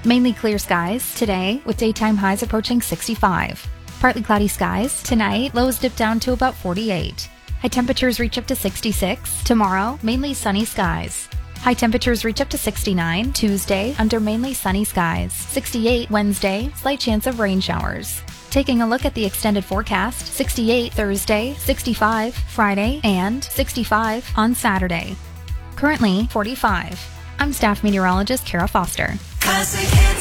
Mainly clear skies today with daytime highs approaching 65. Partly cloudy skies tonight, lows dip down to about 48. High temperatures reach up to 66. Tomorrow, mainly sunny skies. High temperatures reach up to 69 Tuesday under mainly sunny skies. 68 Wednesday, slight chance of rain showers. Taking a look at the extended forecast, 68 Thursday, 65 Friday, and 65 on Saturday. Currently 45. I'm staff meteorologist Kara Foster.